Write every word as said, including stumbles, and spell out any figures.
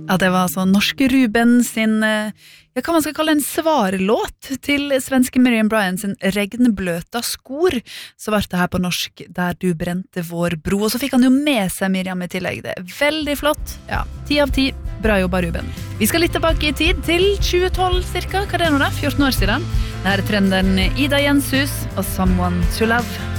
Ja, det var altså norske Ruben sin, ja, hva man skal kalle en svarlåt til svenske Miriam Bryant sin Regnbløta skor. Så var det her på norsk Der du brente vår bro, og så fikk han jo med seg Miriam i tillegg. Det er veldig flott. Ja, ti av ti. Bra jobba, Ruben. Vi skal litt tilbake i tid, til tjue tolv cirka. Hva er det nå da? fjorten år siden. Det her er trenderen Ida Jenshus og Someone to Love.